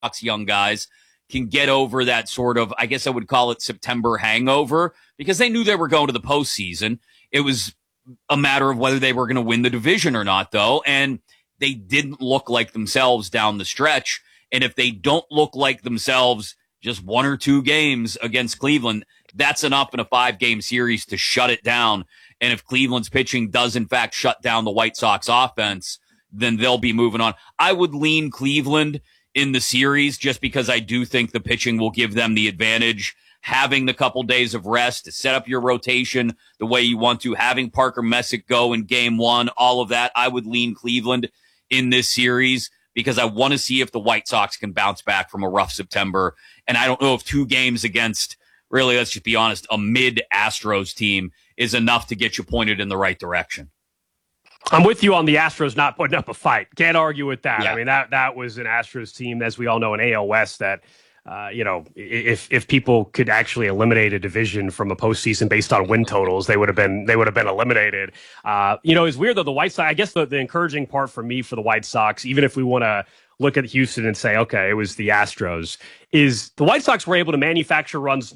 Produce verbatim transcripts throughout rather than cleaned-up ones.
young guys can get over that sort of, I guess I would call it September hangover, because they knew they were going to the postseason. It was a matter of whether they were going to win the division or not, though, and they didn't look like themselves down the stretch. And if they don't look like themselves just one or two games against Cleveland, that's enough in a five-game series to shut it down. And if Cleveland's pitching does, in fact, shut down the White Sox offense, then they'll be moving on. I would lean Cleveland in the series just because I do think the pitching will give them the advantage. Having the couple days of rest to set up your rotation the way you want to, having Parker Messick go in game one, all of that, I would lean Cleveland in this series because I want to see if the White Sox can bounce back from a rough September. And I don't know if two games against, really, let's just be honest, a mid-Astros team is enough to get you pointed in the right direction. I'm with you on the Astros not putting up a fight. Can't argue with that. Yeah. I mean, that that was an Astros team, as we all know, in A L West that, uh, you know, if if people could actually eliminate a division from a postseason based on win totals, they would have been they would have been eliminated. Uh, you know, it's weird though. The White Sox, I guess the, the encouraging part for me for the White Sox, even if we want to look at Houston and say, okay, it was the Astros, is the White Sox were able to manufacture runs.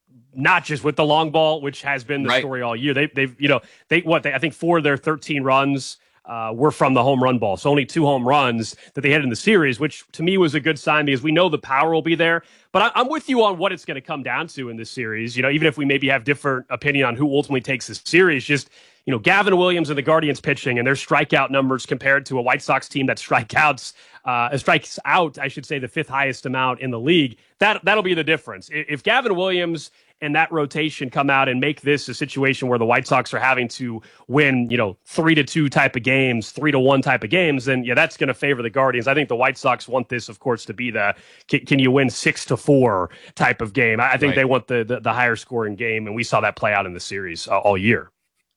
Not just with the long ball, which has been the right. story all year. They, they've, you know, they what they, I think four of their thirteen runs uh, were from the home run ball. So only two home runs that they had in the series, which to me was a good sign because we know the power will be there. But I, I'm with you on what it's going to come down to in this series. You know, even if we maybe have different opinion on who ultimately takes this series, just you know, Gavin Williams and the Guardians pitching and their strikeout numbers compared to a White Sox team that strikeouts, uh, strikes out, I should say, the fifth highest amount in the league. That that'll be the difference. If Gavin Williams and that rotation come out and make this a situation where the White Sox are having to win, you know, three to two type of games, three to one type of games, then yeah, that's going to favor the Guardians. I think the White Sox want this, of course, to be the can, can you win six to four type of game. I think right. they want the, the the higher scoring game, and we saw that play out in the series uh, all year.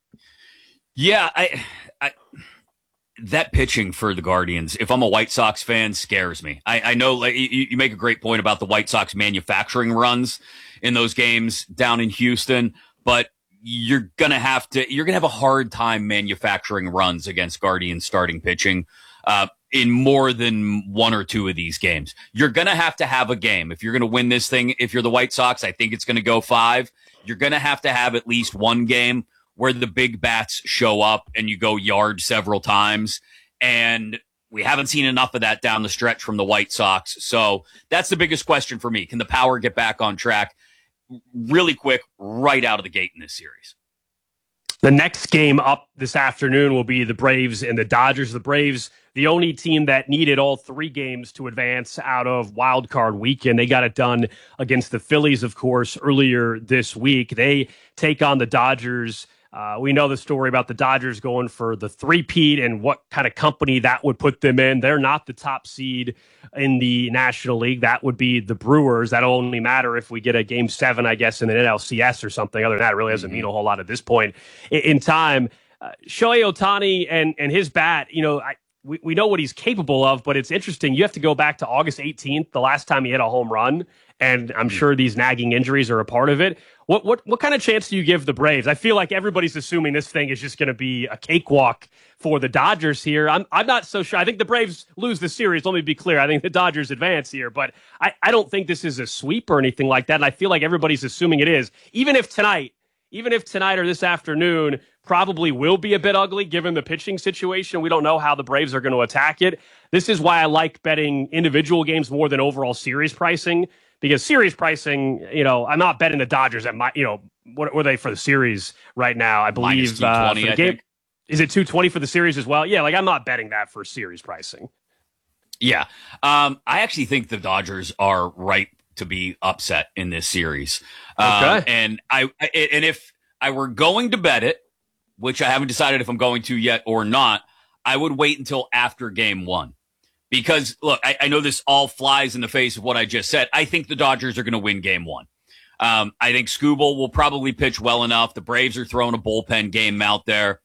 Yeah, I, I that pitching for the Guardians, if I'm a White Sox fan, scares me. I, I know like, you, you make a great point about the White Sox manufacturing runs in those games down in Houston, but you're going to have to, you're going to have a hard time manufacturing runs against Guardians starting pitching uh, in more than one or two of these games. You're going to have to have a game. If you're going to win this thing, if you're the White Sox, I think it's going to go five. You're going to have to have at least one game where the big bats show up and you go yard several times. And we haven't seen enough of that down the stretch from the White Sox. So that's the biggest question for me. Can the power get back on track really quick right out of the gate in this series? The next game up this afternoon will be the Braves and the Dodgers. The Braves, the only team that needed all three games to advance out of wild card weekend. They got it done against the Phillies, of course, earlier this week. They take on the Dodgers. Uh, we know the story about the Dodgers going for the three-peat and what kind of company that would put them in. They're not the top seed in the National League. That would be the Brewers. That'll only matter if we get a game seven, I guess, in an N L C S or something. Other than that, it really doesn't mm-hmm. mean a whole lot at this point in, in time. Uh, Shohei Ohtani and, and his bat, you know, I, we, we know what he's capable of, but it's interesting. You have to go back to August eighteenth, the last time he hit a home run, and I'm mm-hmm. sure these nagging injuries are a part of it. What what what kind of chance do you give the Braves? I feel like everybody's assuming this thing is just going to be a cakewalk for the Dodgers here. I'm I'm not so sure. I think the Braves lose the series. Let me be clear. I think the Dodgers advance here, but I, I don't think this is a sweep or anything like that. And I feel like everybody's assuming it is. Even if tonight, even if tonight or this afternoon probably will be a bit ugly given the pitching situation. We don't know how the Braves are going to attack it. This is why I like betting individual games more than overall series pricing. Because series pricing, you know, I'm not betting the Dodgers at my, you know, what were they for the series right now? I believe uh, for the I game. Think. Is it two twenty for the series as well? Yeah, like I'm not betting that for series pricing. Yeah. Um, I actually think the Dodgers are right to be upset in this series. Okay. Uh, and I and if I were going to bet it, which I haven't decided if I'm going to yet or not, I would wait until after game one. Because, look, I, I know this all flies in the face of what I just said. I think the Dodgers are going to win game one. Um, I think Skubal will probably pitch well enough. The Braves are throwing a bullpen game out there.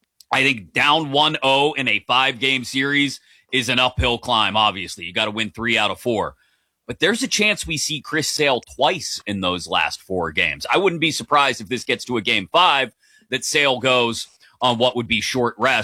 I think down one oh in a five-game series is an uphill climb, obviously. You got to win three out of four. But there's a chance we see Chris Sale twice in those last four games. I wouldn't be surprised if this gets to a game five that Sale goes on what would be short rest.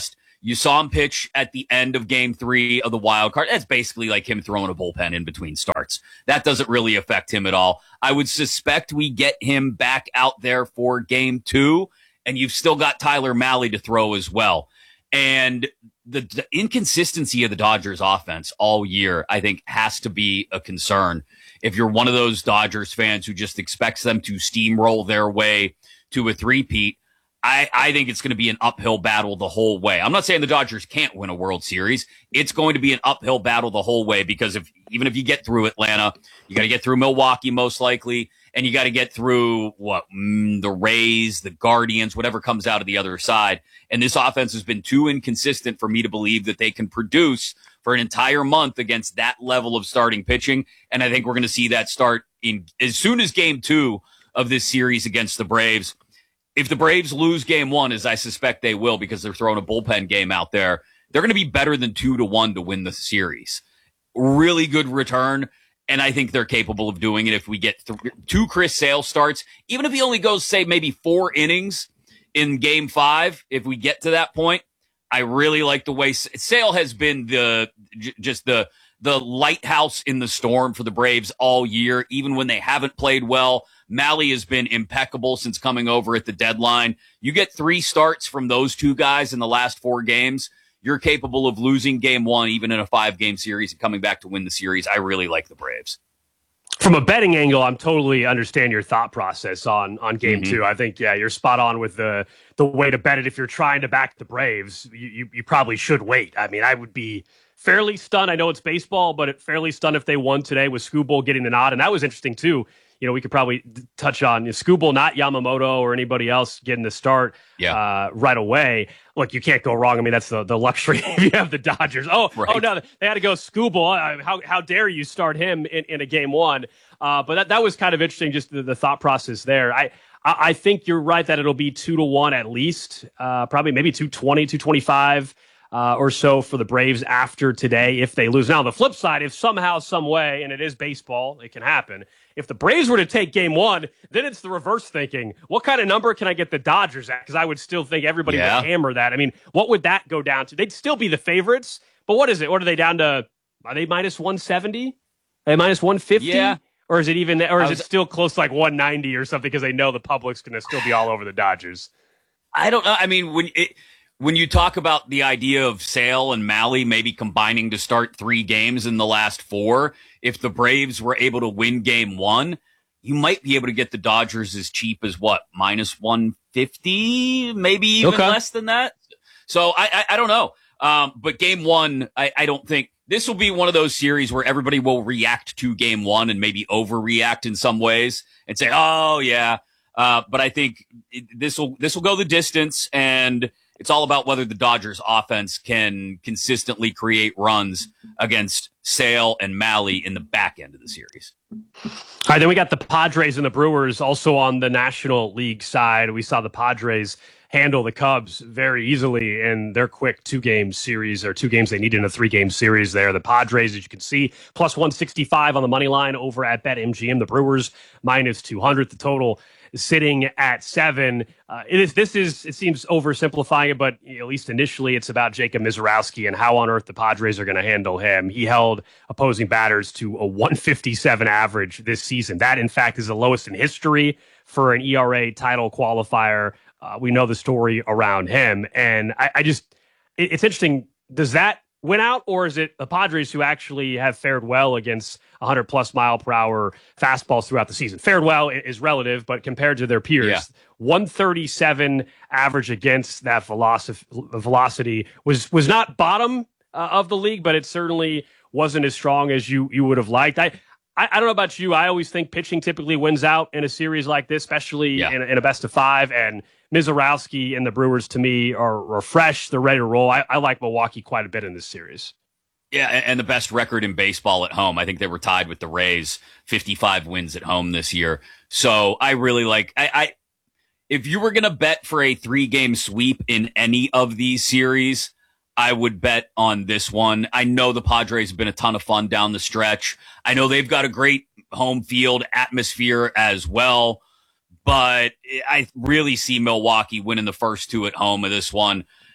You saw him pitch at the end of game three of the wild card. That's basically like him throwing a bullpen in between starts. That doesn't really affect him at all. I would suspect we get him back out there for game two, and you've still got Tyler Mahle to throw as well. And the, the inconsistency of the Dodgers offense all year, I think, has to be a concern. If you're one of those Dodgers fans who just expects them to steamroll their way to a three-peat, I, I think it's going to be an uphill battle the whole way. I'm not saying the Dodgers can't win a World Series. It's going to be an uphill battle the whole way because if even if you get through Atlanta, you got to get through Milwaukee most likely, and you got to get through what mm, the Rays, the Guardians, whatever comes out of the other side. And this offense has been too inconsistent for me to believe that they can produce for an entire month against that level of starting pitching. And I think we're going to see that start in as soon as game two of this series against the Braves. If the Braves lose game one, as I suspect they will because they're throwing a bullpen game out there, they're going to be better than two to one to win the series. Really good return, and I think they're capable of doing it if we get th- two Chris Sale starts. Even if he only goes, say, maybe four innings in game five, if we get to that point, I really like the way Sale has been the j- just the the lighthouse in the storm for the Braves all year, even when they haven't played well. Mahle has been impeccable since coming over at the deadline. You get three starts from those two guys in the last four games, you're capable of losing game one, even in a five-game series, and coming back to win the series. I really like the Braves. From a betting angle, I'm totally understand your thought process on on game mm-hmm. two. I think, yeah, you're spot on with the the way to bet it. If you're trying to back the Braves, you, you, you probably should wait. I mean, I would be fairly stunned. I know it's baseball, but fairly stunned if they won today with Skubal getting the nod. And that was interesting, too. You know, we could probably touch on Skubal, not Yamamoto or anybody else getting the start yeah. uh, right away. Look, you can't go wrong. I mean, that's the, the luxury if you have the Dodgers. Oh, right. oh no, they had to go Skubal. How how dare you start him in, in a game one? Uh, but that, that was kind of interesting, just the, the thought process there. I, I I think you're right that it'll be two to one at least, uh, probably maybe two twenty, two twenty-five. Uh, or so for the Braves after today if they lose. Now, on the flip side, if somehow, some way, and it is baseball, it can happen. If the Braves were to take game one, then it's the reverse thinking. What kind of number can I get the Dodgers at? Because I would still think everybody yeah. would hammer that. I mean, what would that go down to? They'd still be the favorites, but what is it? What are they down to? Are they minus one seventy? Are they minus one fifty? Yeah. Or is it even, or is was, it still close to like one ninety or something because they know the public's going to still be all over the Dodgers? I don't know. I mean, when it... When you talk about the idea of Sale and Mahle maybe combining to start three games in the last four, if the Braves were able to win game one, you might be able to get the Dodgers as cheap as what, minus one fifty, maybe even okay. less than that. So I, I, I don't know. Um, but game one, I, I don't think this will be one of those series where everybody will react to game one and maybe overreact in some ways and say, oh yeah. Uh, but I think this will, this will go the distance, and it's all about whether the Dodgers offense can consistently create runs against Sale and Mahle in the back end of the series. All right, then we got the Padres and the Brewers also on the National League side. We saw the Padres handle the Cubs very easily in their quick two-game series, or two games they needed in a three-game series there. The Padres, as you can see, plus one sixty-five on the money line over at BetMGM. The Brewers, minus two hundred. The total sitting at seven. Uh, it is. This is. It seems oversimplifying it, but you know, at least initially, it's about Jacob Mizorowski and how on earth the Padres are going to handle him. He held opposing batters to a one fifty-seven average this season. That, in fact, is the lowest in history for an E R A title qualifier. Uh, we know the story around him, and I, I just. It, it's interesting. Does that win out, or is it the Padres who actually have fared well against one hundred plus mile per hour fastballs throughout the season? Fared well is relative, but compared to their peers, yeah. one thirty-seven average against that velocity, velocity was was not bottom uh, of the league, but it certainly wasn't as strong as you you would have liked. I, I I don't know about you. I always think pitching typically wins out in a series like this, especially yeah. in, in a best of five. And Mizorowski and the Brewers, to me, are, are fresh. They're ready to roll. I, I like Milwaukee quite a bit in this series. Yeah, and the best record in baseball at home. I think they were tied with the Rays, fifty-five wins at home this year. So I really like, I, I if you were going to bet for a three-game sweep in any of these series, I would bet on this one. I know the Padres have been a ton of fun down the stretch. I know they've got a great home field atmosphere as well, but I really see Milwaukee winning the first two at home of this one.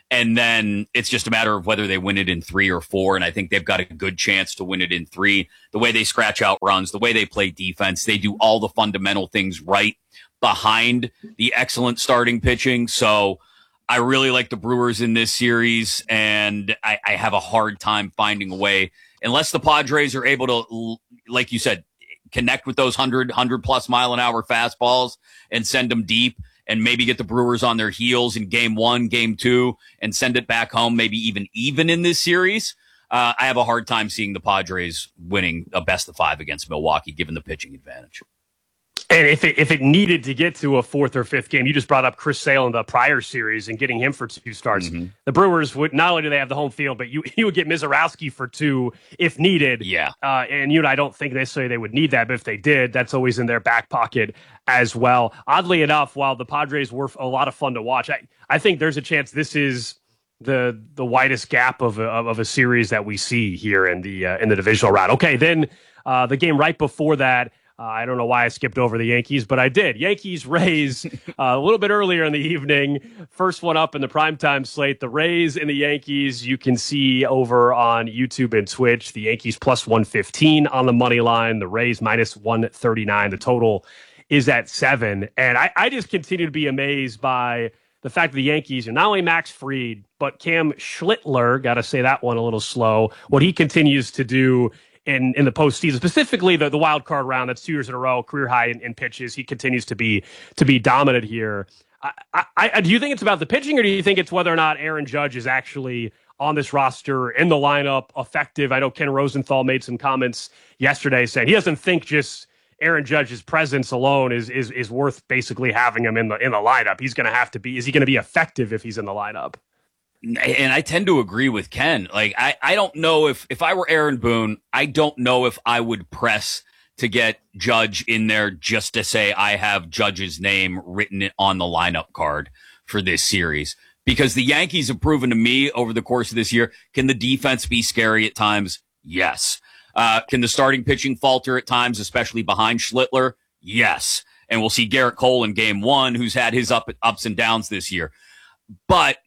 And then it's just a matter of whether they win it in three or four. And I think they've got a good chance to win it in three. The way they scratch out runs, the way they play defense, they do all the fundamental things right behind the excellent starting pitching. So I really like the Brewers in this series, and I, I have a hard time finding a way, unless the Padres are able to, like you said, connect with those one hundred, one hundred plus mile an hour fastballs and send them deep, and maybe get the Brewers on their heels in game one, game two, and send it back home, maybe even even in this series. Uh, I have a hard time seeing the Padres winning a best of five against Milwaukee, given the pitching advantage. And if it if it needed to get to a fourth or fifth game, you just brought up Chris Sale in the prior series and getting him for two starts. Mm-hmm. The Brewers would not only do they have the home field, but you you would get Mizorowski for two if needed. Yeah. Uh, and you and I don't think necessarily they would need that, but if they did, that's always in their back pocket as well. Oddly enough, while the Padres were a lot of fun to watch, I, I think there's a chance this is the the widest gap of a, of a series that we see here in the uh, in the divisional round. Okay, then uh, the game right before that. Uh, I don't know why I skipped over the Yankees, but I did. Yankees Rays uh, a little bit earlier in the evening. First one up in the primetime slate. The Rays and the Yankees you can see over on YouTube and Twitch. The Yankees plus one fifteen on the money line. The Rays minus one thirty-nine. The total is at seven. And I, I just continue to be amazed by the fact that the Yankees, and not only Max Fried, but Cam Schlittler, got to say that one a little slow, what he continues to do in, in the postseason, specifically the, the wild card round. That's two years in a row, career high in, in pitches. He continues to be to be dominant here. I, I, I, do you think it's about the pitching, or do you think it's whether or not Aaron Judge is actually on this roster, in the lineup, effective? I know Ken Rosenthal made some comments yesterday saying he doesn't think just Aaron Judge's presence alone is is is worth basically having him in the in the lineup. He's going to have to be. Is he going to be effective if he's in the lineup? And I tend to agree with Ken. Like, I, I don't know if, if I were Aaron Boone, I don't know if I would press to get Judge in there just to say I have Judge's name written on the lineup card for this series. Because the Yankees have proven to me over the course of this year, can the defense be scary at times? Yes. Uh, can the starting pitching falter at times, especially behind Schlittler? Yes. And we'll see Garrett Cole in game one, who's had his up, ups and downs this year. But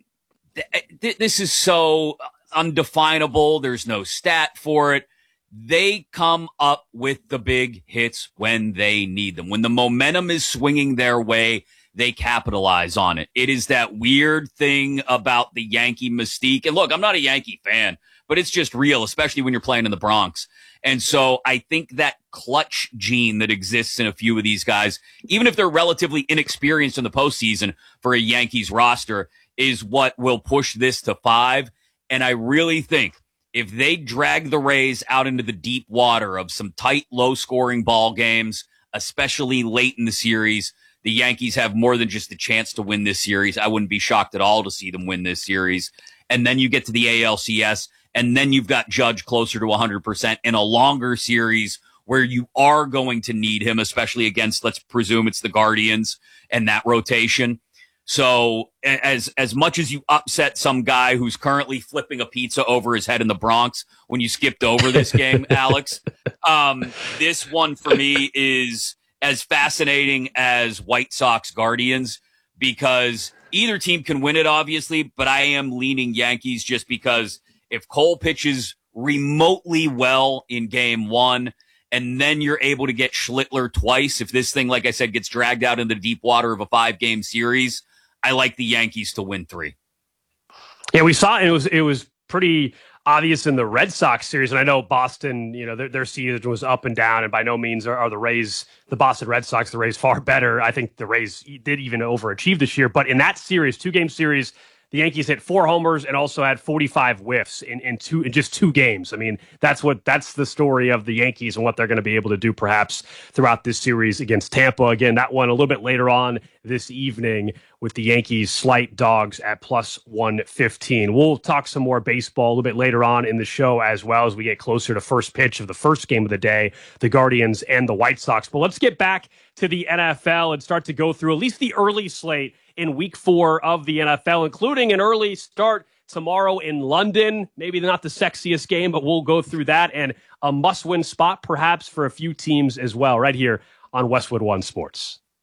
this is so undefinable. There's no stat for it. They come up with the big hits when they need them. When the momentum is swinging their way, they capitalize on it. It is that weird thing about the Yankee mystique. And look, I'm not a Yankee fan, but it's just real, especially when you're playing in the Bronx. And so I think that clutch gene that exists in a few of these guys, even if they're relatively inexperienced in the postseason for a Yankees roster, is what will push this to five. And I really think if they drag the Rays out into the deep water of some tight, low-scoring ball games, especially late in the series, the Yankees have more than just a chance to win this series. I wouldn't be shocked at all to see them win this series. And then you get to the A L C S, and then you've got Judge closer to one hundred percent in a longer series where you are going to need him, especially against, let's presume it's the Guardians and that rotation. So as as much as you upset some guy who's currently flipping a pizza over his head in the Bronx when you skipped over this game, Alex, um, this one for me is as fascinating as White Sox Guardians, because either team can win it, obviously, but I am leaning Yankees just because if Cole pitches remotely well in game one, and then you're able to get Schlittler twice, if this thing, like I said, gets dragged out into the deep water of a five-game series, I like the Yankees to win three. Yeah, we saw it. It was it was pretty obvious in the Red Sox series, and I know Boston, you know, their, their season was up and down, and by no means are, are the Rays, the Boston Red Sox, the Rays far better. I think the Rays did even overachieve this year, but in that series, two-game series, the Yankees hit four homers and also had forty-five whiffs in, in two in just two games. I mean, that's what that's the story of the Yankees and what they're going to be able to do perhaps throughout this series against Tampa. Again, that one a little bit later on this evening with the Yankees slight dogs at plus one fifteen. We'll talk some more baseball a little bit later on in the show as well as we get closer to first pitch of the first game of the day, the Guardians and the White Sox. But let's get back to the N F L and start to go through at least the early slate in week four of the N F L, including an early start tomorrow in London. Maybe not the sexiest game, but we'll go through that and a must-win spot perhaps for a few teams as well right here on Westwood One Sports.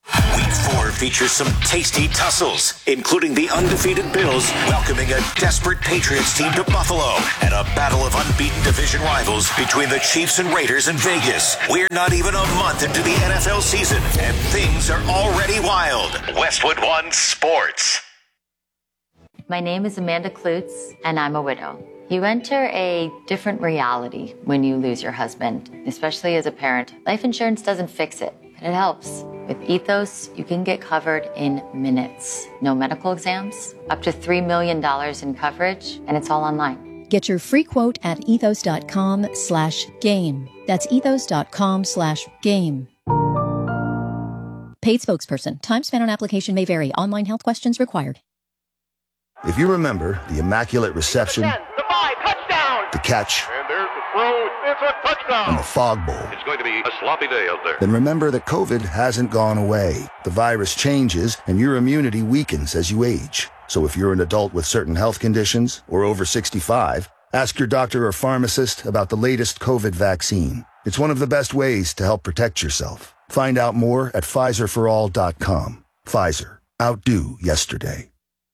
Week four features some tasty tussles, including the undefeated Bills welcoming a desperate Patriots team to Buffalo and a battle of unbeaten division rivals between the Chiefs and Raiders in Vegas. We're not even a month into the N F L season, and things are already wild. Westwood One Sports. My name is Amanda Klutz, and I'm a widow. You enter a different reality when you lose your husband, especially as a parent. Life insurance doesn't fix it, but it helps. With Ethos, you can get covered in minutes. No medical exams, up to three million dollars in coverage, and it's all online. Get your free quote at ethos.com slash game. That's ethos.com slash game. Paid spokesperson. Time spent on application may vary. Online health questions required. If you remember the Immaculate Reception, the, ten, the, five, touchdown. the catch, and there's the throw, it's a touchdown, and the Fog Bowl, it's going to be a sloppy day out there. Then remember that COVID hasn't gone away. The virus changes, and your immunity weakens as you age. So if you're an adult with certain health conditions or over sixty-five, ask your doctor or pharmacist about the latest COVID vaccine. It's one of the best ways to help protect yourself. Find out more at Pfizer for all dot com. Pfizer. Outdo yesterday.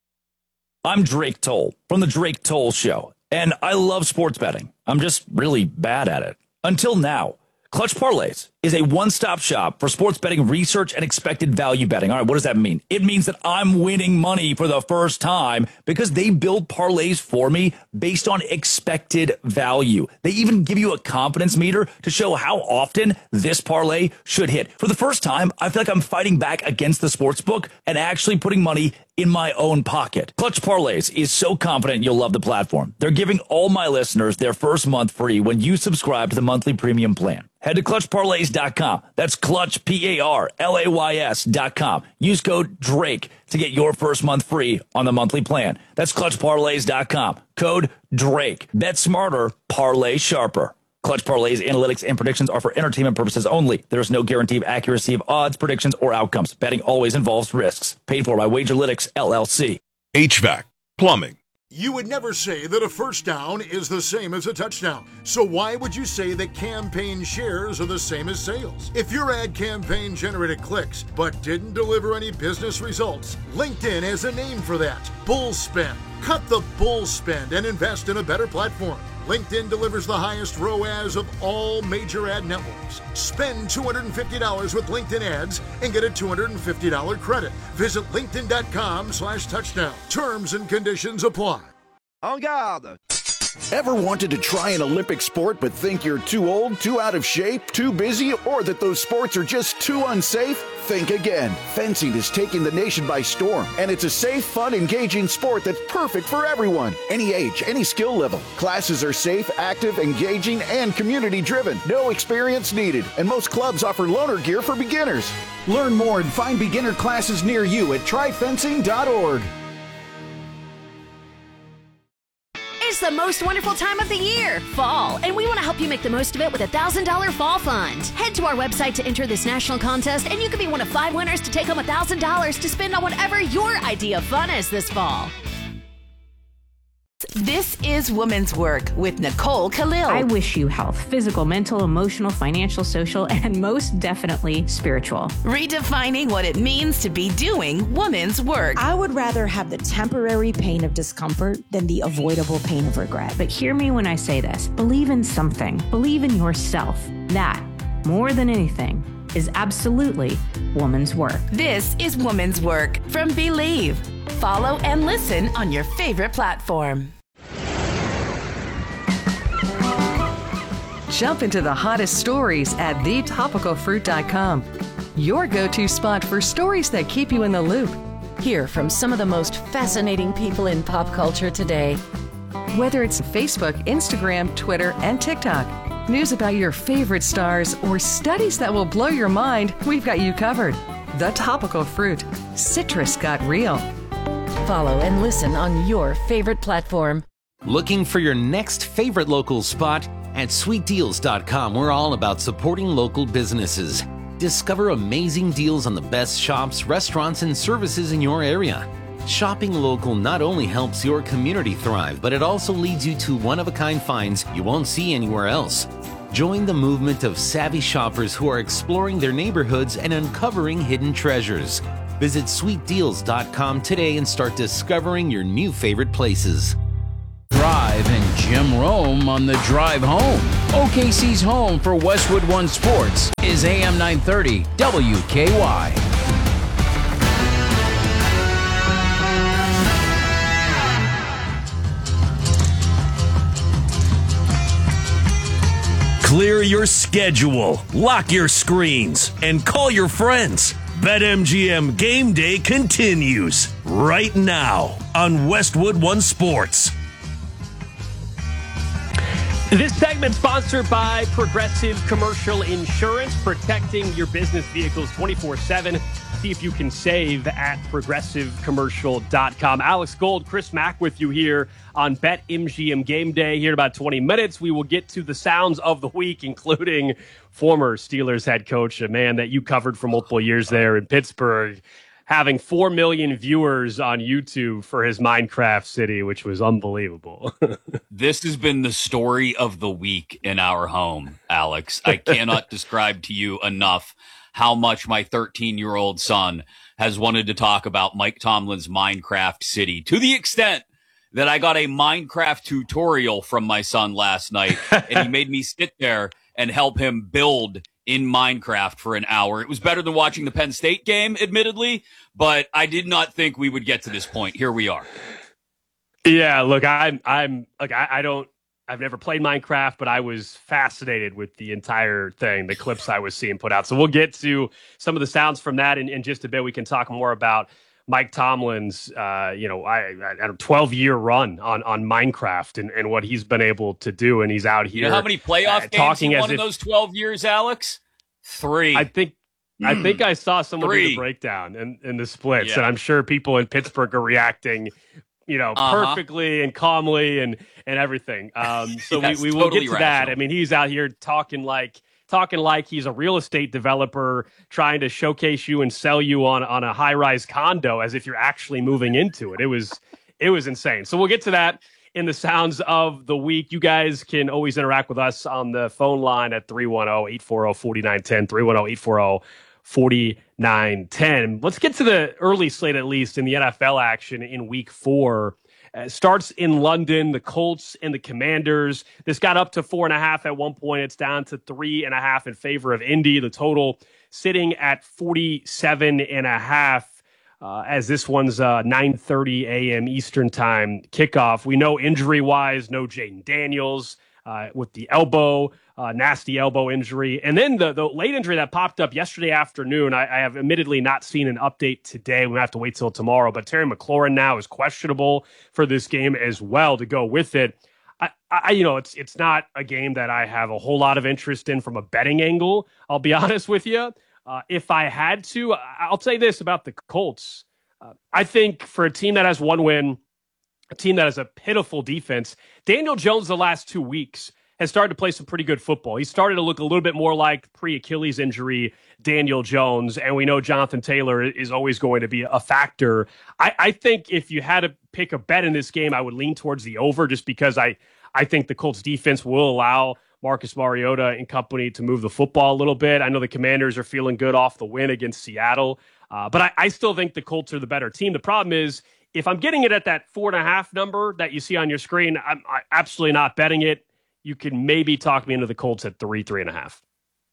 I'm Drake Toll from The Drake Toll Show, and I love sports betting. I'm just really bad at it. Until now. Clutch Parlays is a one-stop shop for sports betting research and expected value betting. All right, what does that mean? It means that I'm winning money for the first time because they build parlays for me based on expected value. They even give you a confidence meter to show how often this parlay should hit. For the first time, I feel like I'm fighting back against the sportsbook and actually putting money in my own pocket. Clutch Parlays is so confident you'll love the platform. They're giving all my listeners their first month free when you subscribe to the monthly premium plan. Head to clutch parlays dot com. That's Clutch, P A R L A Y S dot com. Use code DRAKE to get your first month free on the monthly plan. That's clutch parlays dot com. Code DRAKE. Bet smarter, parlay sharper. Clutch Parlays analytics and predictions are for entertainment purposes only. There is no guarantee of accuracy of odds, predictions, or outcomes. Betting always involves risks. Paid for by Wagerlytics, L L C. H V A C, plumbing. You would never say that a first down is the same as a touchdown. So why would you say that campaign shares are the same as sales? If your ad campaign generated clicks but didn't deliver any business results, LinkedIn has a name for that. Bull spend. Cut the bull spend and invest in a better platform. LinkedIn delivers the highest R O A S of all major ad networks. Spend two hundred fifty dollars with LinkedIn ads and get a two hundred fifty dollars credit. Visit linkedin.com slash touchdown. Terms and conditions apply. En garde! Ever wanted to try an Olympic sport but think you're too old, too out of shape, too busy, or that those sports are just too unsafe? Think again. Fencing is taking the nation by storm, and it's a safe, fun, engaging sport that's perfect for everyone. Any age, any skill level. Classes are safe, active, engaging, and community-driven. No experience needed, and most clubs offer loaner gear for beginners. Learn more and find beginner classes near you at try fencing dot org. It's the most wonderful time of the year, fall, and we want to help you make the most of it with a one thousand dollars Fall Fund. Head to our website to enter this national contest, and you can be one of five winners to take home one thousand dollars to spend on whatever your idea of fun is this fall. This is Woman's Work with Nicole Khalil. I wish you health, physical, mental, emotional, financial, social, and most definitely spiritual. Redefining what it means to be doing woman's work. I would rather have the temporary pain of discomfort than the avoidable pain of regret. But hear me when I say this. Believe in something. Believe in yourself. That, more than anything, is absolutely woman's work. This is Woman's Work from Believe. Follow and listen on your favorite platform. Jump into the hottest stories at the topical fruit dot com. Your go-to spot for stories that keep you in the loop. Hear from some of the most fascinating people in pop culture today. Whether it's Facebook, Instagram, Twitter, and TikTok, news about your favorite stars, or studies that will blow your mind, we've got you covered. The Topical Fruit. Citrus got real. Follow and listen on your favorite platform. Looking for your next favorite local spot? At sweet deals dot com, we're all about supporting local businesses. Discover amazing deals on the best shops, restaurants, and services in your area. Shopping local not only helps your community thrive, but it also leads you to one-of-a-kind finds you won't see anywhere else. Join the movement of savvy shoppers who are exploring their neighborhoods and uncovering hidden treasures. Visit sweet deals dot com today and start discovering your new favorite places. Drive and Jim Rome on the drive home. O K C's home for Westwood One Sports is A M nine thirty W K Y. Clear your schedule, lock your screens, and call your friends. BetMGM Game Day continues right now on Westwood One Sports. This segment sponsored by Progressive Commercial Insurance, protecting your business vehicles twenty-four seven. See if you can save at progressive commercial dot com. Alex Gold, Chris Mack with you here on BetMGM Game Day. Here in about twenty minutes, we will get to the sounds of the week, including former Steelers head coach, a man that you covered for multiple years there in Pittsburgh, having four million viewers on YouTube for his Minecraft City, which was unbelievable. This has been the story of the week in our home, Alex. I cannot describe to you enough how much my thirteen-year-old son has wanted to talk about Mike Tomlin's Minecraft City, to the extent that I got a Minecraft tutorial from my son last night, and he made me sit there and help him build in Minecraft for an hour. It was better than watching the Penn State game, admittedly, but I did not think we would get to this point. Here we are. Yeah, look, I'm, I'm, like, I, I don't, I've never played Minecraft, but I was fascinated with the entire thing, the clips I was seeing put out. So we'll get to some of the sounds from that in, in just a bit. We can talk more about Mike Tomlin's, uh, you know, I, I, twelve-year run on, on Minecraft and, and what he's been able to do. And he's out here. You know how many playoff uh, games he won if, in those twelve years, Alex? Three. I think I think I saw someone Three. do the breakdown and, and the splits, Yeah. and I'm sure people in Pittsburgh are reacting, you know, Uh-huh. perfectly and calmly and and everything. Um, so That's we, we will totally get to that. rational. I mean, he's out here talking like talking like he's a real estate developer trying to showcase you and sell you on on a high rise condo as if you're actually moving into it. It was it was insane. So we'll get to that in the sounds of the week. You guys can always interact with us on the phone line at three one zero, eight four zero, four nine one zero, three one zero, eight four zero, four nine one zero. Let's get to the early slate, at least in the N F L action in week four. Uh, starts in London, the Colts and the Commanders. This got up to four and a half at one point. It's down to three and a half in favor of Indy. The total sitting at forty-seven and a half. Uh, as this one's uh, nine thirty a.m. Eastern time kickoff. We know injury-wise, no Jaden Daniels uh, with the elbow, uh, nasty elbow injury. And then the, the late injury that popped up yesterday afternoon, I, I have admittedly not seen an update today. We have to wait till tomorrow. But Terry McLaurin now is questionable for this game as well to go with it. I, I, you know, it's it's not a game that I have a whole lot of interest in from a betting angle. I'll be honest with you. Uh, if I had to, I'll say this about the Colts. Uh, I think for a team that has one win, a team that has a pitiful defense, Daniel Jones the last two weeks has started to play some pretty good football. He started to look a little bit more like pre-Achilles injury Daniel Jones, and we know Jonathan Taylor is always going to be a factor. I, I think if you had to pick a bet in this game, I would lean towards the over just because I, I think the Colts defense will allow Marcus Mariota and company to move the football a little bit. I know the Commanders are feeling good off the win against Seattle, uh, but I, I still think the Colts are the better team. The problem is, if I'm getting it at that four and a half number that you see on your screen, I'm I absolutely not betting it. You can maybe talk me into the Colts at three, three and a half.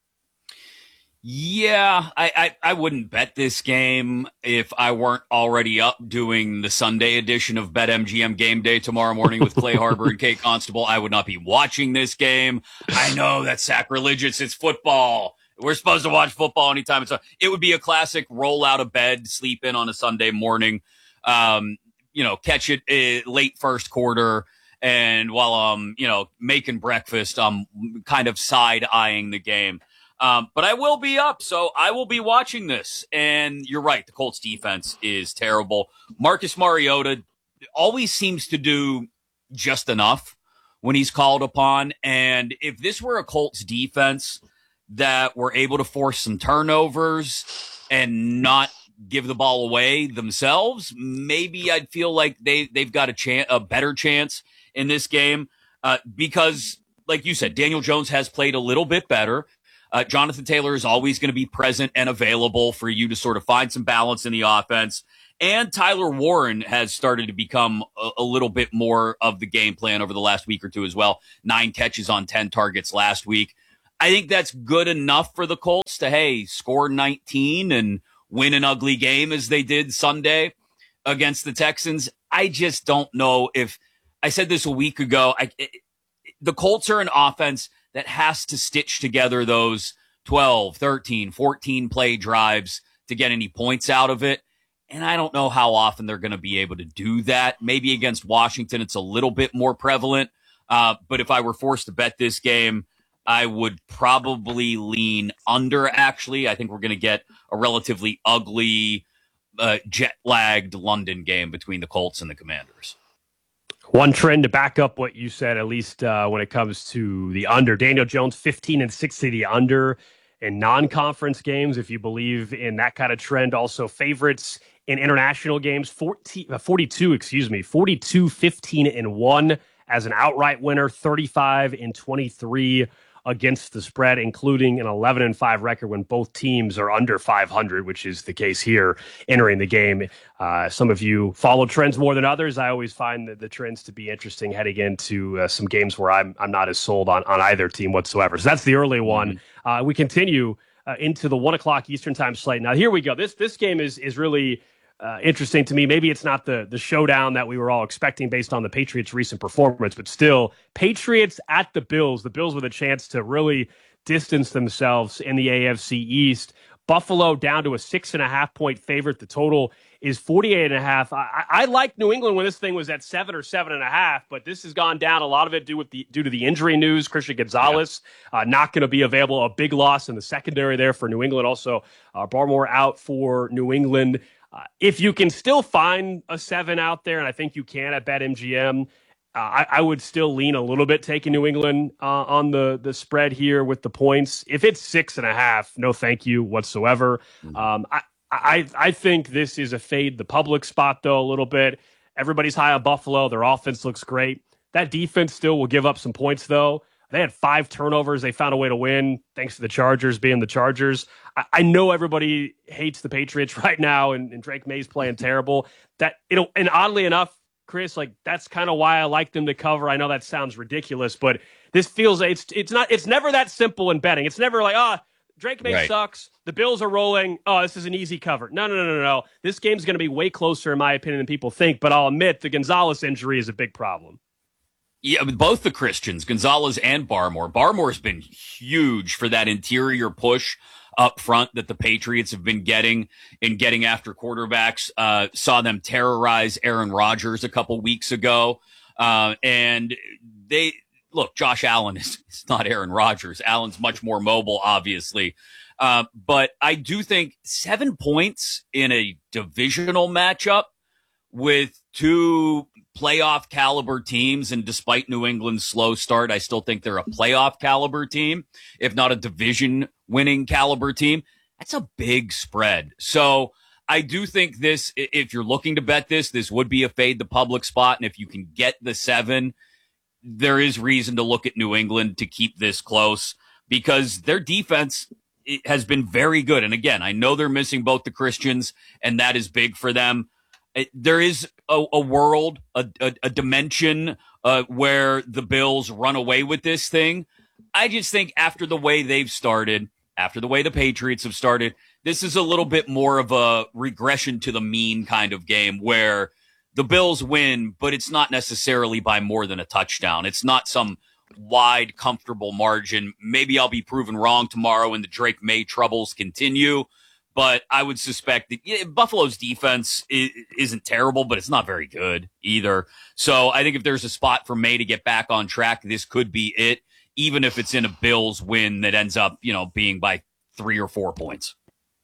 Yeah, I, I, I wouldn't bet this game if I weren't already up doing the Sunday edition of BetMGM Game Day tomorrow morning with Clay Harbor and Kate Constable. I would not be watching this game. I know that's sacrilegious. It's football. We're supposed to watch football anytime it's on. It would be a classic roll out of bed, sleep in on a Sunday morning, um, you know, catch it uh, late first quarter. And while I'm, you know, making breakfast, I'm kind of side eyeing the game. Um, but I will be up, so I will be watching this. And you're right, the Colts defense is terrible. Marcus Mariota always seems to do just enough when he's called upon. And if this were a Colts defense that were able to force some turnovers and not give the ball away themselves, maybe I'd feel like they, they've got a chance, a better chance in this game, uh, because like you said, Daniel Jones has played a little bit better. Uh, Jonathan Taylor is always going to be present and available for you to sort of find some balance in the offense. And Tyler Warren has started to become a, a little bit more of the game plan over the last week or two as well. Nine catches on ten targets last week. I think that's good enough for the Colts to, hey, score nineteen and win an ugly game as they did Sunday against the Texans. I just don't know if I said this a week ago. I, it, the Colts are an offense that has to stitch together those twelve, thirteen, fourteen play drives to get any points out of it. And I don't know how often they're going to be able to do that. Maybe against Washington, it's a little bit more prevalent. Uh, but if I were forced to bet this game, I would probably lean under, actually. I think we're going to get a relatively ugly, uh, jet-lagged London game between the Colts and the Commanders. One trend to back up what you said, at least uh, when it comes to the under. Daniel Jones, fifteen and six to the under in non-conference games, if you believe in that kind of trend. Also, favorites in international games, fourteen, uh, forty-two, excuse me, forty-two, fifteen and one as an outright winner, thirty-five and twenty-three against the spread, including an eleven and five record when both teams are under five hundred, which is the case here entering the game. Uh, some of you follow trends more than others. I always find the, the trends to be interesting heading into uh, some games where I'm I'm not as sold on, on either team whatsoever. So that's the early one. Mm-hmm. Uh, we continue uh, into the one o'clock Eastern time slate. Now, here we go. This this game is is really Uh, interesting to me. Maybe it's not the the showdown that we were all expecting based on the Patriots' recent performance, but still, Patriots at the Bills. The Bills with a chance to really distance themselves in the A F C East. Buffalo down to a six and a half point favorite. The total is forty-eight and a half. I, I like New England when this thing was at seven or seven and a half, but this has gone down. A lot of it due with the due to the injury news. Christian Gonzalez yeah. uh, not going to be available. A big loss in the secondary there for New England. Also, uh, Barmore out for New England. Uh, if you can still find a seven out there, and I think you can at BetMGM, uh, I, I would still lean a little bit taking New England uh, on the the spread here with the points. If it's six and a half, no thank you whatsoever. Mm-hmm. Um, I, I I think this is a fade the public spot, though, a little bit. Everybody's high on Buffalo. Their offense looks great. That defense still will give up some points, though. They had five turnovers. They found a way to win thanks to the Chargers being the Chargers. I, I know everybody hates the Patriots right now, and, and Drake May's playing terrible. That you know, and oddly enough, Chris, like that's kind of why I like them to cover. I know that sounds ridiculous, but this feels it's it's not it's never that simple in betting. It's never like ah. Oh, Drake May right. sucks. The Bills are rolling. Oh, this is an easy cover. No, no, no, no, no. This game's going to be way closer, in my opinion, than people think. But I'll admit the Gonzalez injury is a big problem. Yeah, both the Christians, Gonzalez and Barmore. Barmore's been huge for that interior push up front that the Patriots have been getting in getting after quarterbacks. Uh, saw them terrorize Aaron Rodgers a couple weeks ago. Uh, and they, look, Josh Allen is it's not Aaron Rodgers. Allen's much more mobile, obviously. Uh, but I do think seven points in a divisional matchup with two playoff caliber teams, and despite New England's slow start, I still think they're a playoff caliber team, if not a division winning caliber team. That's a big spread. So I do think this, if you're looking to bet this, this would be a fade the public spot. And if you can get the seven, there is reason to look at New England to keep this close because their defense has been very good. And again, I know they're missing both the Christians, and that is big for them. It, there is a, a world, a, a, a dimension uh, where the Bills run away with this thing. I just think after the way they've started, after the way the Patriots have started, this is a little bit more of a regression to the mean kind of game where the Bills win, but it's not necessarily by more than a touchdown. It's not some wide, comfortable margin. Maybe I'll be proven wrong tomorrow and the Drake May troubles continue. But I would suspect that yeah, Buffalo's defense is, isn't terrible, but it's not very good either. So I think if there's a spot for May to get back on track, this could be it, even if it's in a Bills win that ends up, you know, being by three or four points.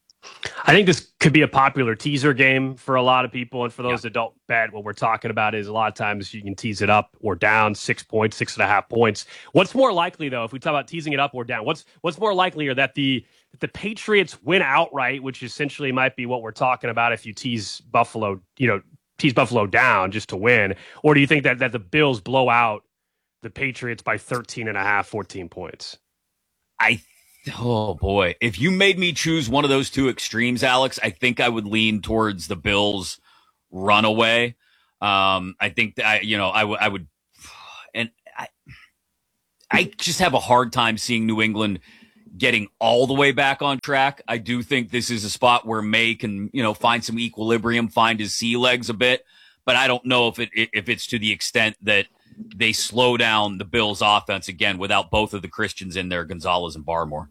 I think this could be a popular teaser game for a lot of people. And for those yeah. that don't bet, what we're talking about is a lot of times you can tease it up or down six points, six and a half points. What's more likely, though, if we talk about teasing it up or down, what's what's more likely are that the that the Patriots win outright, which essentially might be what we're talking about if you tease Buffalo, you know, tease Buffalo down just to win, or do you think that that the Bills blow out the Patriots by thirteen and a half, fourteen points. I, oh boy, if you made me choose one of those two extremes, Alex, I think I would lean towards the Bills runaway. Um, I think that I, you know, I would, I would, and I, I just have a hard time seeing New England getting all the way back on track. I do think this is a spot where May can, you know, find some equilibrium, find his sea legs a bit, but I don't know if it, if it's to the extent that they slow down the Bills offense again without both of the Christians in there, Gonzalez and Barmore.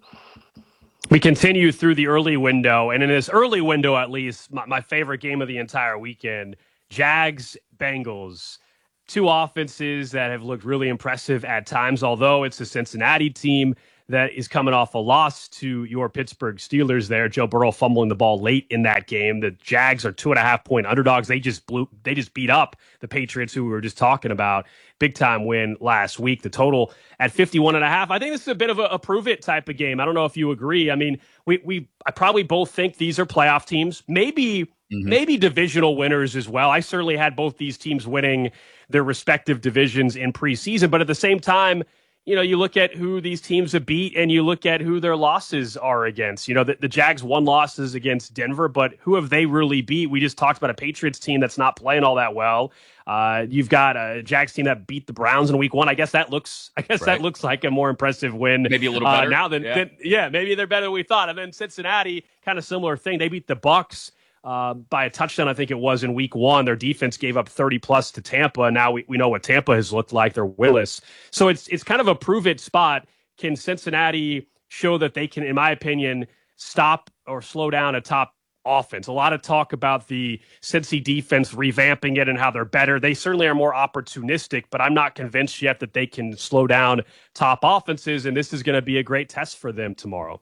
We continue through the early window, and in this early window, at least, my, my favorite game of the entire weekend, Jags, Bengals, two offenses that have looked really impressive at times, although it's a Cincinnati team that is coming off a loss to your Pittsburgh Steelers there. Joe Burrow fumbling the ball late in that game. The Jags are two and a half point underdogs. They just blew, they just beat up the Patriots, who we were just talking about. Big time win last week. The total at fifty-one and a half. I think this is a bit of a, a prove it type of game. I don't know if you agree. I mean, we, we, I probably both think these are playoff teams, maybe, mm-hmm. maybe divisional winners as well. I certainly had both these teams winning their respective divisions in preseason, but at the same time, you know, you look at who these teams have beat and you look at who their losses are against. You know, the, the Jags won losses against Denver, but who have they really beat? We just talked about a Patriots team that's not playing all that well. Uh, you've got a Jags team that beat the Browns in week one. I guess that looks, I guess right. that looks like a more impressive win. Maybe a little better. Uh, now than yeah. than, yeah, maybe they're better than we thought. And then Cincinnati, kind of similar thing. They beat the Bucs. Uh, by a touchdown, I think it was in week one. Their defense gave up thirty plus to Tampa. And now we, we know what Tampa has looked like. They're winless. So it's it's kind of a prove it spot. Can Cincinnati show that they can, in my opinion, stop or slow down a top offense? A lot of talk about the Cincy defense revamping it and how they're better. They certainly are more opportunistic, but I'm not convinced yet that they can slow down top offenses. And this is going to be a great test for them tomorrow.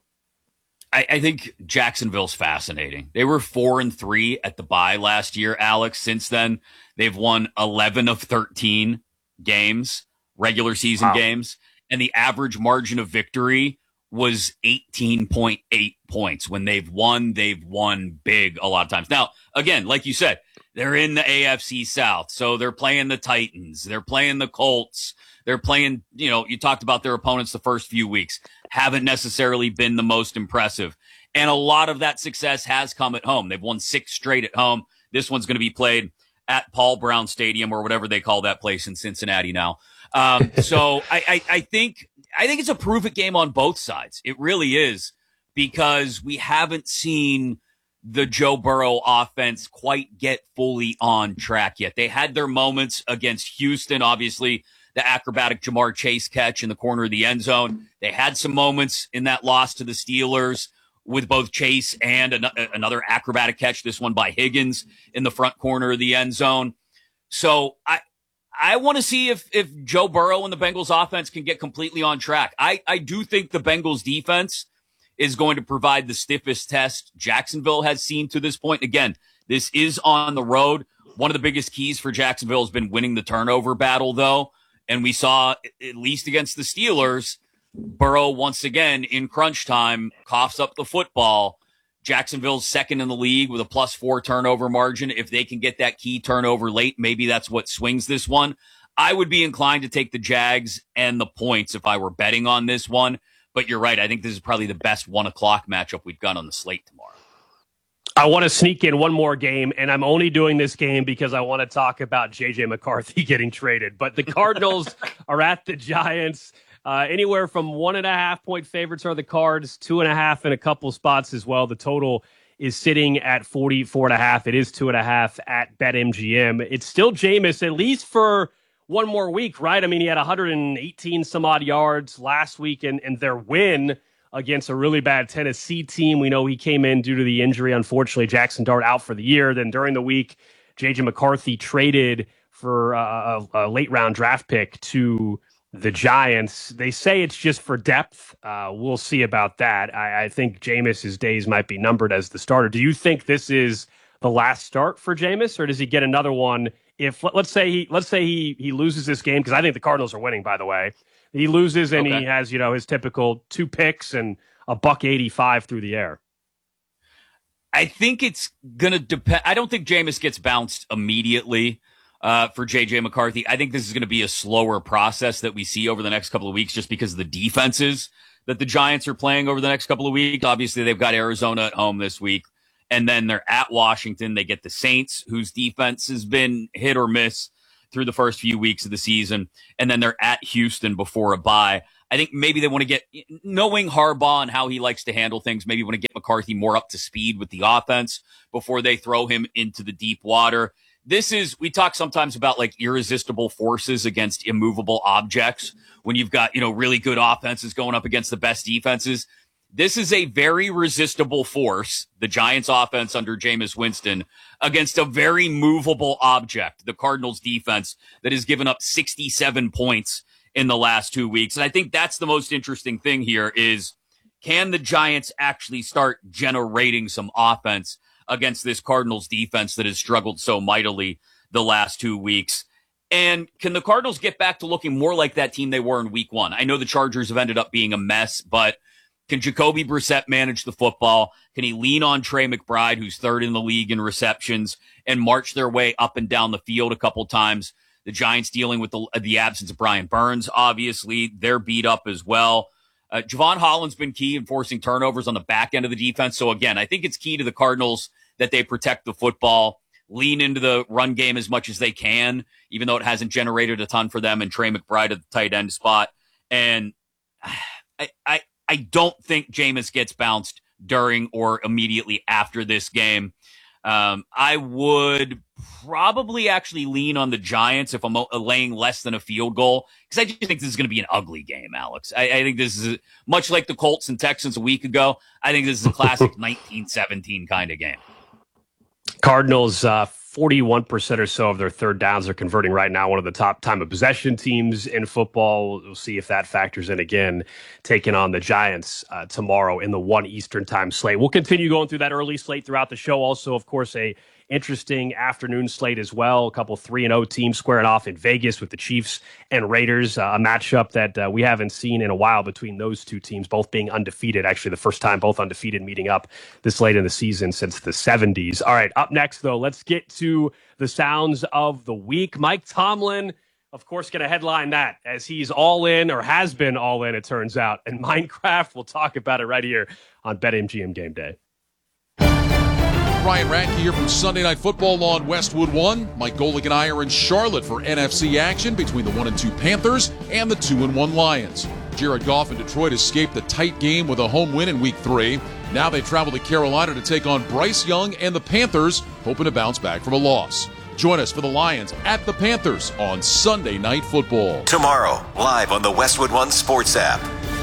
I, I think Jacksonville's fascinating. They were four and three at the bye last year, Alex. Since then, they've won eleven of thirteen games, regular season wow. games, and the average margin of victory was eighteen point eight points. When they've won, they've won big a lot of times. Now, again, like you said, they're in the A F C South, so they're playing the Titans, they're playing the Colts, they're playing, you know, you talked about their opponents the first few weeks. Haven't necessarily been the most impressive. And a lot of that success has come at home. They've won six straight at home. This one's going to be played at Paul Brown Stadium or whatever they call that place in Cincinnati now. Um, so I, I, I think I think it's a prove it game on both sides. It really is, because we haven't seen the Joe Burrow offense quite get fully on track yet. They had their moments against Houston, obviously, the acrobatic Jamar Chase catch in the corner of the end zone. They had some moments in that loss to the Steelers with both Chase and an- another acrobatic catch, this one by Higgins in the front corner of the end zone. So I I want to see if if Joe Burrow and the Bengals offense can get completely on track. I, I do think the Bengals defense is going to provide the stiffest test Jacksonville has seen to this point. Again, this is on the road. One of the biggest keys for Jacksonville has been winning the turnover battle, though. And we saw, at least against the Steelers, Burrow once again in crunch time coughs up the football. Jacksonville's second in the league with a plus four turnover margin. If they can get that key turnover late, maybe that's what swings this one. I would be inclined to take the Jags and the points if I were betting on this one. But you're right. I think this is probably the best one o'clock matchup we've got on the slate tomorrow. I want to sneak in one more game, and I'm only doing this game because I want to talk about J J McCarthy getting traded. But the Cardinals are at the Giants. Uh, anywhere from one and a half point favorites are the Cards, two and a half in a couple spots as well. The total is sitting at forty-four and a half. It is two and a half at BetMGM. It's still Jameis, at least for one more week, right? I mean, he had one hundred eighteen some odd yards last week, and, and their win against a really bad Tennessee team. We know he came in due to the injury. Unfortunately, Jackson Dart out for the year. Then during the week, J J McCarthy traded for a, a late round draft pick to the Giants. They say it's just for depth. Uh, we'll see about that. I, I think Jameis's days might be numbered as the starter. Do you think this is the last start for Jameis, or does he get another one? If let's say he let's say he he loses this game, because I think the Cardinals are winning, by the way. He loses and okay. he has, you know, his typical two picks and a buck eighty-five through the air. I think it's going to depend. I don't think Jameis gets bounced immediately. uh, for J J McCarthy. I think this is going to be a slower process that we see over the next couple of weeks just because of the defenses that the Giants are playing over the next couple of weeks. Obviously, they've got Arizona at home this week, and then they're at Washington. They get the Saints, whose defense has been hit or miss through the first few weeks of the season, and then they're at Houston before a bye. I think maybe they want to get, knowing Harbaugh and how he likes to handle things, maybe want to get McCarthy more up to speed with the offense before they throw him into the deep water. This is, we talk sometimes about like irresistible forces against immovable objects when you've got, you know, really good offenses going up against the best defenses. This is a very resistible force, the Giants offense under Jameis Winston, against a very movable object, the Cardinals defense, that has given up sixty-seven points in the last two weeks. And I think that's the most interesting thing here is, can the Giants actually start generating some offense against this Cardinals defense that has struggled so mightily the last two weeks? And can the Cardinals get back to looking more like that team they were in week one? I know the Chargers have ended up being a mess, but can Jacoby Brissett manage the football? Can he lean on Trey McBride, who's third in the league in receptions, and march their way up and down the field a couple times? The Giants dealing with the, the absence of Brian Burns, obviously. They're beat up as well. Uh, Javon Holland's been key in forcing turnovers on the back end of the defense. So, again, I think it's key to the Cardinals that they protect the football, lean into the run game as much as they can, even though it hasn't generated a ton for them, and Trey McBride at the tight end spot. And I, I, I don't think Jameis gets bounced during or immediately after this game. Um, I would probably actually lean on the Giants if I'm laying less than a field goal, because I just think this is going to be an ugly game, Alex. I, I think this is a, much like the Colts and Texans a week ago. I think this is a classic nineteen seventeen kind of game. Cardinals, uh, forty-one percent or so of their third downs are converting right now. One of the top time of possession teams in football. We'll see if that factors in again, taking on the Giants uh, tomorrow in the one Eastern time slate. We'll continue going through that early slate throughout the show. Also, of course, a interesting afternoon slate as well. A couple three and oh teams squaring off in Vegas with the Chiefs and Raiders, uh, a matchup that uh, we haven't seen in a while between those two teams, both being undefeated. Actually, the first time both undefeated meeting up this late in the season since the seventies. All right, up next, though, let's get to the sounds of the week. Mike Tomlin, of course, going to headline that as he's all in, or has been all in, it turns out. And Minecraft, we'll talk about it right here on BetMGM Game Day. Ryan Radke here from Sunday Night Football on Westwood One. Mike Golick and I are in Charlotte for N F C action between the one and two Panthers and the two and one Lions. Jared Goff and Detroit escaped the tight game with a home win in Week Three. Now they travel to Carolina to take on Bryce Young and the Panthers, hoping to bounce back from a loss. Join us for the Lions at the Panthers on Sunday Night Football. Tomorrow, live on the Westwood One Sports app.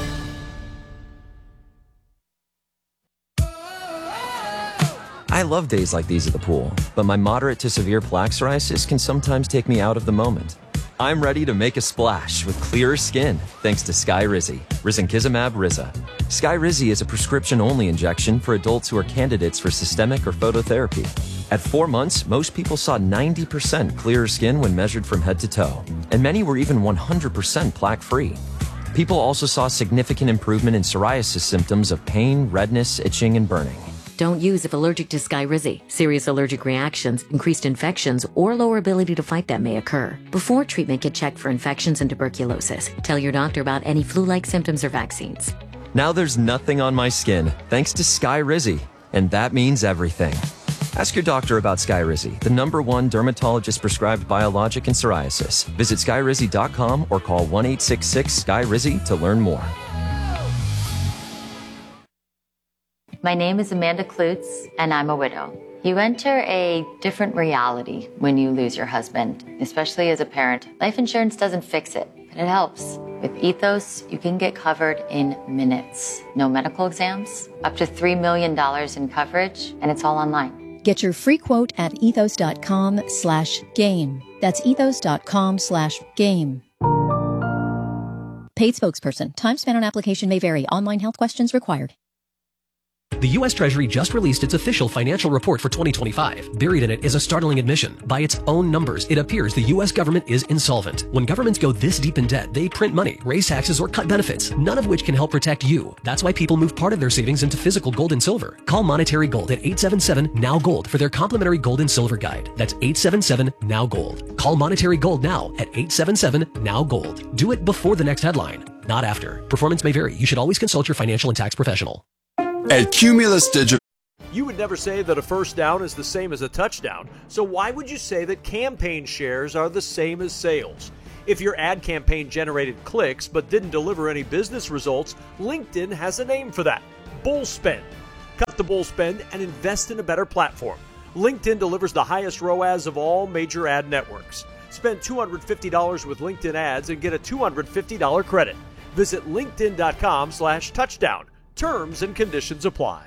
I love days like these at the pool, but my moderate to severe plaque psoriasis can sometimes take me out of the moment. I'm ready to make a splash with clearer skin thanks to Skyrizi, Risankizumab Riza. Skyrizi is a prescription-only injection for adults who are candidates for systemic or phototherapy. At four months, most people saw ninety percent clearer skin when measured from head to toe, and many were even one hundred percent plaque-free. People also saw significant improvement in psoriasis symptoms of pain, redness, itching, and burning. Don't use if allergic to Skyrizi. Serious allergic reactions, increased infections, or lower ability to fight them may occur. Before treatment, get checked for infections and tuberculosis. Tell your doctor about any flu-like symptoms or vaccines. Now there's nothing on my skin thanks to Skyrizi, and that means everything. Ask your doctor about Skyrizi, the number one dermatologist-prescribed biologic in psoriasis. Visit skyrizi dot com or call one eight six six Skyrizi to learn more. My name is Amanda Klutz, and I'm a widow. You enter a different reality when you lose your husband, especially as a parent. Life insurance doesn't fix it, but it helps. With Ethos, you can get covered in minutes. No medical exams, up to three million dollars in coverage, and it's all online. Get your free quote at ethos.com slash game. That's ethos.com slash game. Paid spokesperson. Time spent on application may vary. Online health questions required. The U S Treasury just released its official financial report for twenty twenty-five. Buried in it is a startling admission. By its own numbers, it appears the U S government is insolvent. When governments go this deep in debt, they print money, raise taxes, or cut benefits, none of which can help protect you. That's why people move part of their savings into physical gold and silver. Call Monetary Gold at eight seven seven, N O W Gold for their complimentary gold and silver guide. That's eight seven seven, N O W Gold. Call Monetary Gold now at eight seven seven, N O W Gold. Do it before the next headline, not after. Performance may vary. You should always consult your financial and tax professional. At Cumulus Digital. You would never say that a first down is the same as a touchdown, so why would you say that campaign shares are the same as sales? If your ad campaign generated clicks but didn't deliver any business results, LinkedIn has a name for that: bull spend. Cut the bull spend and invest in a better platform. LinkedIn delivers the highest R O A S of all major ad networks. Spend two hundred fifty dollars with LinkedIn ads and get a two hundred fifty dollars credit. Visit linkedin.com slash touchdown. Terms and conditions apply.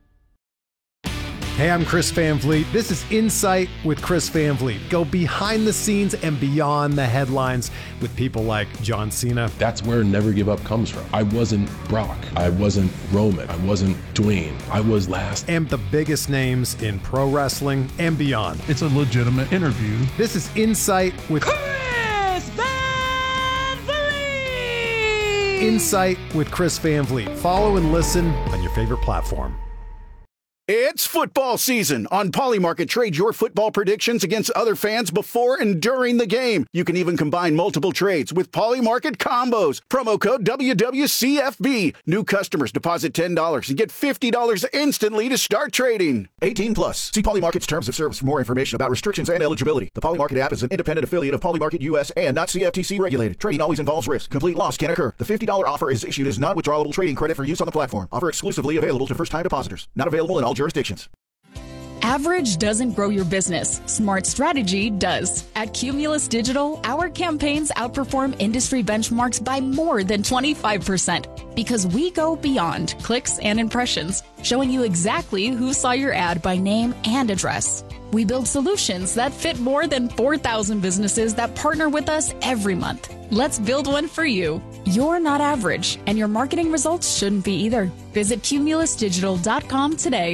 Hey, I'm Chris Van Vliet. This is Insight with Chris Van Vliet. Go behind the scenes and beyond the headlines with people like John Cena. That's where Never Give Up comes from. I wasn't Brock. I wasn't Roman. I wasn't Dwayne. I was last. And the biggest names in pro wrestling and beyond. It's a legitimate interview. This is Insight with Chris Van Vliet. Insight with Chris Van Vliet. Follow and listen on your favorite platform. It's football season. On Polymarket, trade your football predictions against other fans before and during the game. You can even combine multiple trades with Polymarket combos. Promo code W W C F B. New customers deposit ten dollars and get fifty dollars instantly to start trading. eighteen plus. See Polymarket's terms of service for more information about restrictions and eligibility. The Polymarket app is an independent affiliate of Polymarket U S and not C F T C regulated. Trading always involves risk. Complete loss can occur. The fifty dollars offer is issued as non-withdrawable trading credit for use on the platform. Offer exclusively available to first-time depositors. Not available in all jurisdictions. Average doesn't grow your business. Smart strategy does. At Cumulus Digital, our campaigns outperform industry benchmarks by more than twenty-five percent because we go beyond clicks and impressions, showing you exactly who saw your ad by name and address. We build solutions that fit more than four thousand businesses that partner with us every month. Let's build one for you. You're not average, and your marketing results shouldn't be either. Visit cumulus digital dot com today.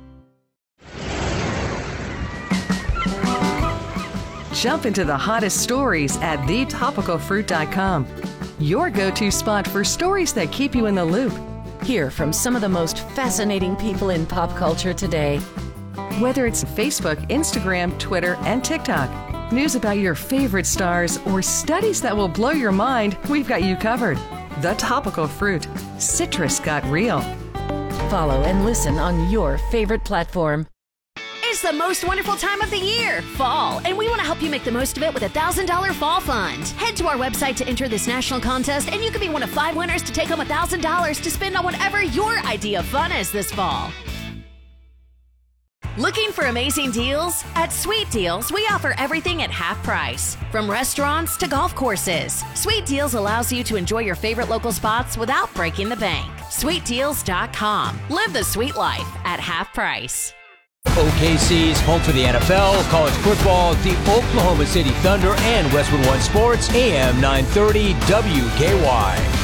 Jump into the hottest stories at the topical fruit dot com. Your go-to spot for stories that keep you in the loop. Hear from some of the most fascinating people in pop culture today. Whether it's Facebook, Instagram, Twitter, and TikTok, news about your favorite stars, or studies that will blow your mind, we've got you covered. The Topical Fruit. Citrus got real. Follow and listen on your favorite platform. It's the most wonderful time of the year, fall, and we want to help you make the most of it with a one thousand dollars fall fund. Head to our website to enter this national contest, and you could be one of five winners to take home one thousand dollars to spend on whatever your idea of fun is this fall. Looking for amazing deals? At Sweet Deals, we offer everything at half price. From restaurants to golf courses, Sweet Deals allows you to enjoy your favorite local spots without breaking the bank. sweet deals dot com. Live the sweet life at half price. O K C's home for the N F L, college football, the Oklahoma City Thunder, and Westwood One Sports, A M nine thirty W K Y.